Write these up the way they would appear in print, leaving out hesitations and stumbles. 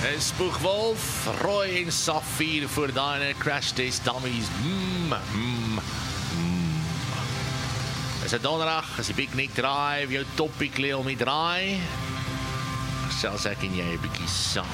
Spoegwolf, Roy en Safier voor daai Crash Test Dummies. Is dit donderdag, is die Picnic Drive, jou topic lê om die draai. Selfs ek en jy 'n bietjie saam.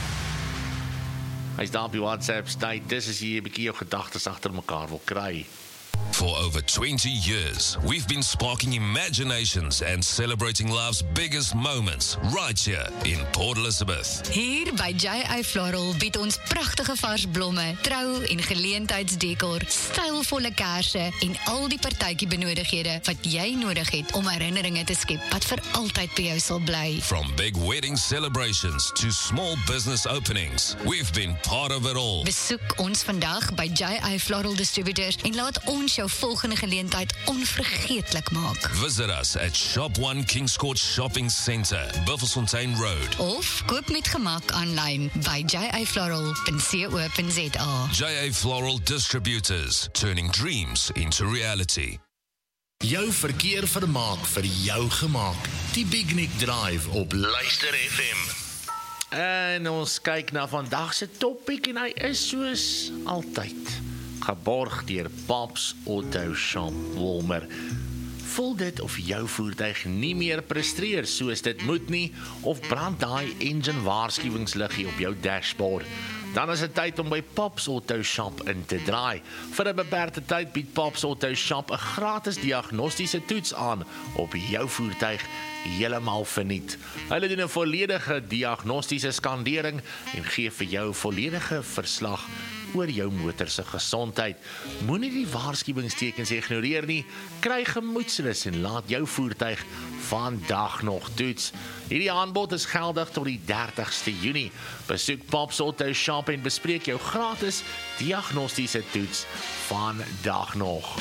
Hy's daar op die WhatsApp status, as jy 'n bietjie jou gedagtes agter mekaar wil kry. For over 20 years, we've been sparking imaginations and celebrating life's biggest moments right here in Port Elizabeth. Hier by J.A. Floral bied ons pragtige vars blomme, trou- en geleentheidsdekor, stylvolle kersse en al die partytjie benodighede wat jy nodig het om herinneringe te skep wat vir altyd by jou sal bly. From big wedding celebrations to small business openings, we've been part of it all. Besoek ons vandag by J.A. Floral Distributors en laat ons jou volgende geleentheid onvergeetlik maak. Visit us at Shop 1 Kings Court Shopping Centre, Buffelsfontein Road. Of koop met gemak aanlyn by jafloral.co.za. J.A. Floral Distributors, turning dreams into reality. Jou verkeer vermaak vir jou gemaak. Die Picnic Drive op Luister FM. En ons kyk na vandag se topic en hy is soos altyd geborg deur Pops Auto Shop Walmer. Voel dit of jou voertuig nie meer presteer soos dit moet nie, of brand daai engine waarskuwingsliggie op jou dashboard? Dan is dit tyd om by Pops Auto Shop in te draai. Vir 'n beperkte tyd bied Pops Auto Shop 'n gratis diagnostiese toets aan op jou voertuig heeltemal verniet. Hulle doen 'n volledige diagnostiese skandering en gee vir jou volledige verslag oor jou motor se gesondheid. Moenie die waarskuwingstekens ignoreer nie. Kry gemoedsrus en laat jou voertuig vandag nog toets. Hierdie aanbod is geldig tot die 30ste Junie. Besoek Pops Auto Shop en bespreek jou gratis diagnostiese toets vandag nog.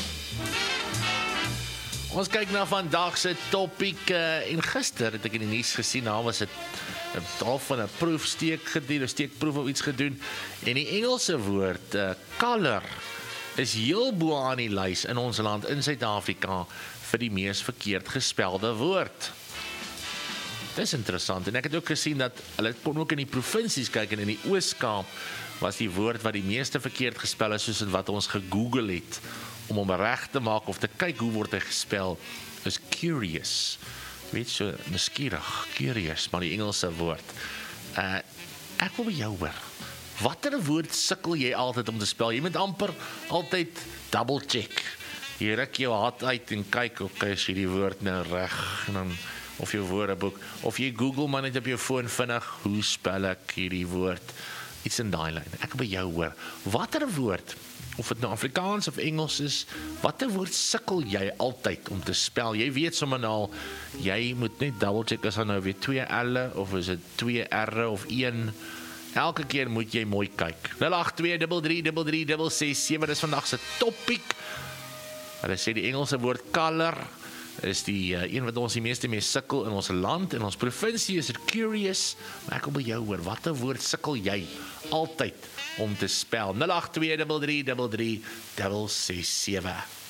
Ons kyk na vandag se topiek en gister het ek in die nuus gesien, daar was 'n half van 'n proefsteek gedoen, 'n steekproef of iets gedoen, en die Engelse woord color is heel bo aan die lys in ons land, in Suid-Afrika, vir die mees verkeerd gespelde woord. Dit is interessant, en ek het ook gesien dat hulle kon ook in die provinsies kyk, en in die Oos-Kaap was die woord wat die meeste verkeerd gespel is, soos wat ons gegoogel het, om hom reg te maak of te kyk hoe word hy gespel, is curious. Weet so, nuuskierig, curious, maar die Engelse woord. Ek wil by jou hoor, watter woord sukkel jy altyd om te spel? Jy moet amper altyd double check. Jy ruk jou hand uit en kyk, okay, is hierdie woord nou reg, en dan, of jou woordeboek, of jy Google maar net op jou foon vinnig, hoe spel ek hierdie woord? Iets in daai lyn. Ek wil by jou hoor, watter woord, of dit nou Afrikaans of Engels is, watter woord sukkel jy altyd om te spel? Jy weet sommer nou, jy moet net double check, is daar nou weer 2 L'e, of is dit 2 R'e of 1? Elke keer moet jy mooi kyk. 08233336667, dis vandag se topiek. Hulle sê die Engelse woord color is die een wat ons die meeste mee sukkel in ons land, in ons provinsie is dit curious, maar ek wil by jou hoor, watter woord sukkel jy altyd om te spel? 08233336667.